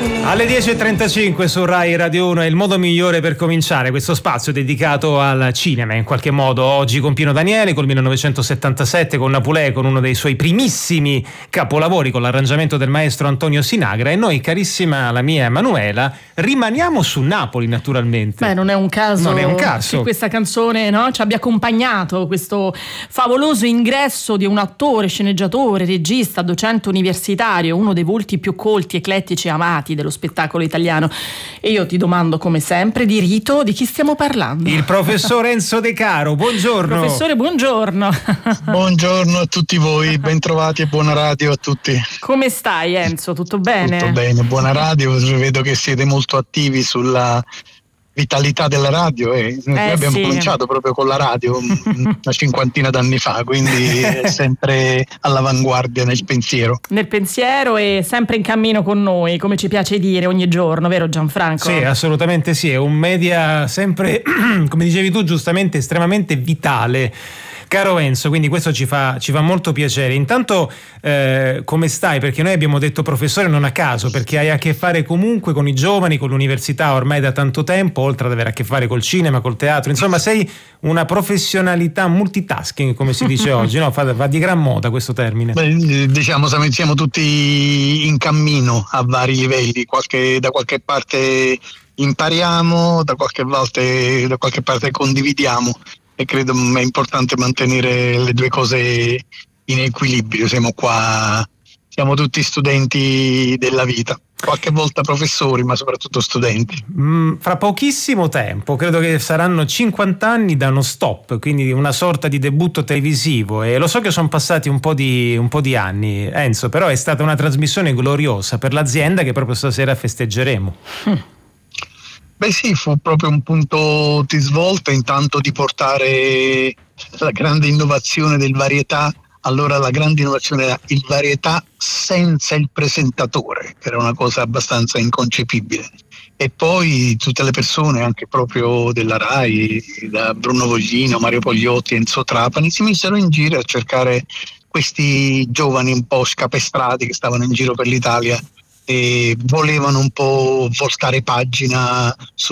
Alle 10.35 su Rai Radio 1 è il modo migliore per cominciare questo spazio dedicato al cinema, in qualche modo. Oggi con Pino Daniele, col 1977, con Napulè, con uno dei suoi primissimi capolavori, con l'arrangiamento del maestro Antonio Sinagra, e noi, carissima la mia Emanuela, rimaniamo su Napoli, naturalmente. Beh, non è un caso che questa canzone, no, ci abbia accompagnato, questo favoloso ingresso di un attore, sceneggiatore, regista, docente universitario, uno dei volti più colti, eclettici e amati dello spettacolo italiano. E io ti domando, come sempre, di rito, di chi stiamo parlando? Il professor Enzo De Caro, buongiorno. Professore, buongiorno. Buongiorno a tutti voi, bentrovati e buona radio a tutti. Come stai, Enzo? Tutto bene? Tutto bene, buona radio. Vedo che siete molto attivi sulla vitalità della radio e noi abbiamo cominciato proprio con la radio una cinquantina d'anni fa, quindi è sempre all'avanguardia nel pensiero. Nel pensiero e sempre in cammino con noi, come ci piace dire ogni giorno, vero Gianfranco? Sì, assolutamente sì, è un media sempre, come dicevi tu giustamente, estremamente vitale. Caro Enzo, quindi questo ci fa molto piacere. Intanto come stai? Perché noi abbiamo detto professore non a caso, perché hai a che fare comunque con i giovani, con l'università ormai da tanto tempo, oltre ad avere a che fare col cinema, col teatro, insomma sei una professionalità multitasking, come si dice oggi, no? Va di gran moda questo termine. Beh, diciamo siamo tutti in cammino a vari livelli, da qualche parte impariamo, da qualche parte condividiamo. E credo è importante mantenere le due cose in equilibrio. Siamo tutti studenti della vita, qualche volta professori, ma soprattutto studenti. Fra pochissimo tempo, credo che saranno 50 anni da No Stop, quindi una sorta di debutto televisivo, e lo so che sono passati un po' di anni, Enzo, però è stata una trasmissione gloriosa per l'azienda che proprio stasera festeggeremo. Beh sì, fu proprio un punto di svolta, intanto di portare la grande innovazione del varietà. Allora la grande innovazione era il varietà senza il presentatore, che era una cosa abbastanza inconcepibile. E poi tutte le persone, anche proprio della Rai, da Bruno Voglino, Mario Pogliotti, Enzo Trapani, si misero in giro a cercare questi giovani un po' scapestrati che stavano in giro per l'Italia e volevano un po' voltare pagina